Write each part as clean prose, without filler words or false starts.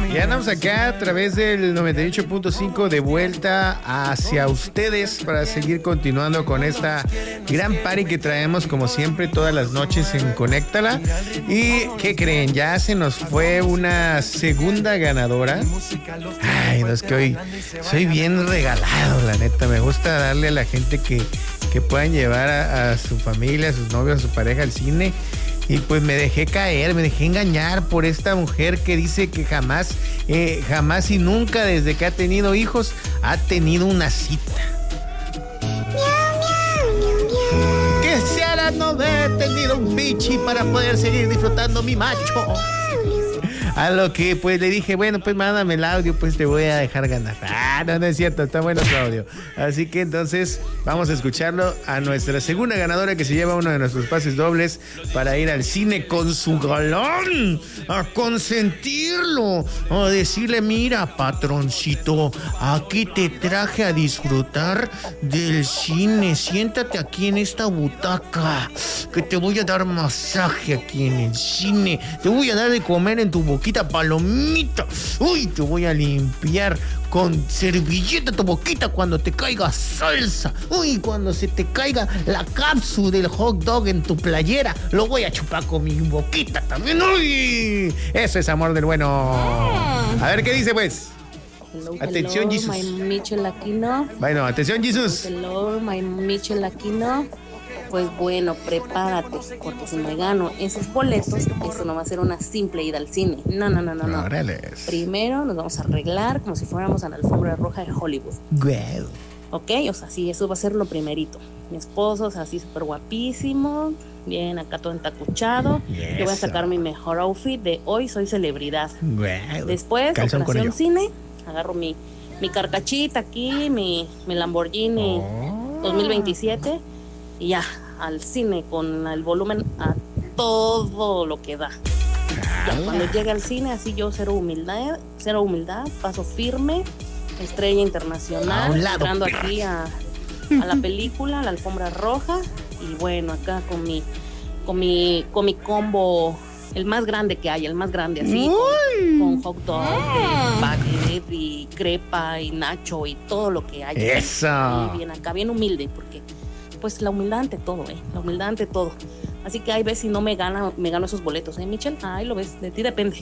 Ya andamos acá a través del 98.5 de vuelta hacia ustedes para seguir continuando con esta gran party que traemos como siempre todas las noches en Conéctala. ¿Y qué creen? Ya se nos fue una segunda ganadora. Ay, no, es que hoy soy bien regalado, la neta. Me gusta darle a la gente que puedan llevar a su familia, a sus novios, a su pareja al cine. Y pues me dejé caer, me dejé engañar por esta mujer que dice que jamás y nunca desde que ha tenido hijos ha tenido una cita. Quisiera no haber tenido un bichi para poder seguir disfrutando mi macho. A lo que pues le dije, bueno, pues mándame el audio, pues te voy a dejar ganar. No es cierto, está bueno tu audio. Así que entonces vamos a escucharlo a nuestra segunda ganadora que se lleva uno de nuestros pases dobles para ir al cine con su galán, a consentirlo, a decirle, mira, patroncito, aquí te traje a disfrutar del cine, siéntate aquí en esta butaca, que te voy a dar masaje aquí en el cine, te voy a dar de comer en tu boquita palomita, uy, te voy a limpiar con servilleta tu boquita cuando te caiga salsa, uy, cuando se te caiga la cápsula del hot dog en tu playera, lo voy a chupar con mi boquita también, uy, eso es amor del bueno. A ver qué dice pues. Hello, atención, hello, Jesus. my Michel Aquino. Bueno, atención, Jesus. Hello, my Michel Aquino. Pues bueno, prepárate, porque si me gano esos boletos, eso no va a ser una simple ida al cine. No. Órales. Primero nos vamos a arreglar como si fuéramos a la alfombra roja de Hollywood. Wow. Ok, o sea, sí, eso va a ser lo primerito. Mi esposo es así súper guapísimo, bien acá todo entacuchado. Yo voy a sacar mi mejor outfit de hoy soy celebridad. Wow. Después, Calzón operación cine, agarro mi carcachita aquí, mi Lamborghini 2027 y ya, al cine con el volumen a todo lo que da. Ya, cuando llegue al cine, así yo cero humildad, paso firme, estrella internacional, entrando aquí a la película, a la alfombra roja, y bueno, acá con mi combo, el más grande que hay, el más grande así, con hot dog, baguette y crepa y nacho y todo lo que hay. Eso. Y bien acá, bien humilde, porque pues la humildad ante todo, la humildad ante todo. Así que ahí ves si no me gano esos boletos, Michel, ahí lo ves, de ti depende.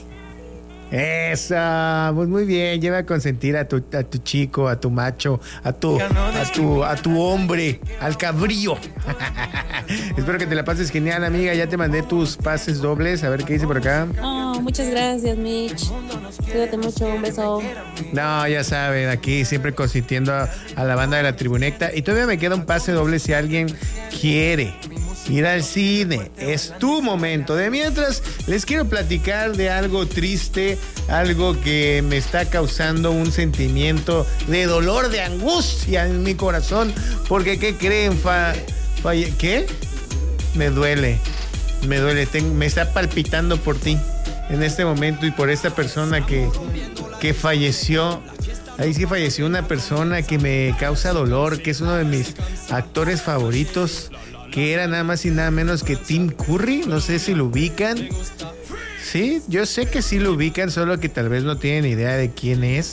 Esa, pues muy bien, lleva a consentir a tu chico, a tu macho, a tu hombre, al cabrío. Espero que te la pases genial, amiga. Ya te mandé tus pases dobles, a ver qué dice por acá. Oh, muchas gracias, Mitch. Cuídate mucho, un beso. No, ya saben, aquí siempre consintiendo a la banda de la Tribunecta. Y todavía me queda un pase doble si alguien quiere ir al cine. Es tu momento. De mientras, les quiero platicar de algo triste, algo que me está causando un sentimiento de dolor, de angustia en mi corazón. Porque, ¿qué creen? ¿Qué? Me duele. Me está palpitando por ti en este momento y por esta persona que falleció. Ahí sí falleció una persona que me causa dolor, que es uno de mis actores favoritos, que era nada más y nada menos que Tim Curry. No sé si lo ubican. Sí, yo sé que sí lo ubican, solo que tal vez no tienen idea de quién es.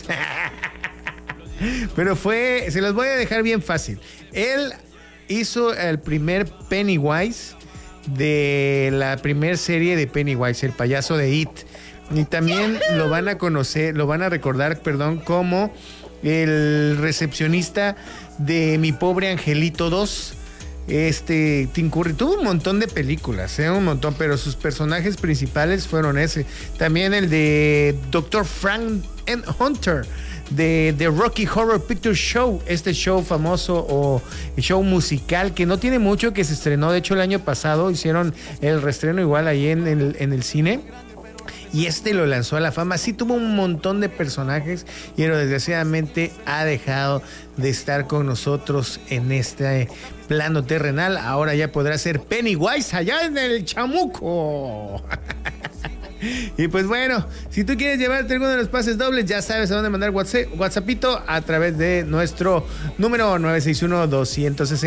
Pero se los voy a dejar bien fácil. Él hizo el primer Pennywise de la primera serie de Pennywise, el payaso de It. Y también lo van a recordar, como el recepcionista de Mi Pobre Angelito 2. Tim Curry tuvo un montón de películas, un montón, pero sus personajes principales fueron ese. También el de Dr. Frank Hunter de Rocky Horror Picture Show, este show famoso o show musical que no tiene mucho, que se estrenó, de hecho el año pasado hicieron el reestreno igual ahí en el cine. Y lo lanzó a la fama. Sí tuvo un montón de personajes, pero desgraciadamente ha dejado de estar con nosotros en este plano terrenal. Ahora ya podrá ser Pennywise allá en el Chamuco. Y pues bueno, si tú quieres llevarte alguno de los pases dobles, ya sabes a dónde mandar WhatsAppito a través de nuestro número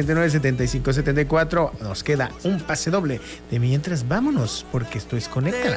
961-269-7574. Nos queda un pase doble. De mientras, vámonos, porque esto es Conéctala.